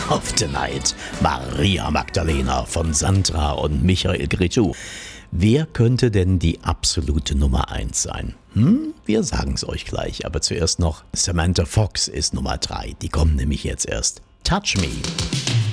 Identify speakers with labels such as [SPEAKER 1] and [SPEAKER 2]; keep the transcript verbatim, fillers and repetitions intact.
[SPEAKER 1] of the Night. Maria Magdalena von Sandra und Michael Cretu. Wer könnte denn die absolute Nummer eins sein? Hm, wir sagen es euch gleich, aber zuerst noch Samantha Fox ist Nummer drei. Die kommt nämlich jetzt erst. Touch Me.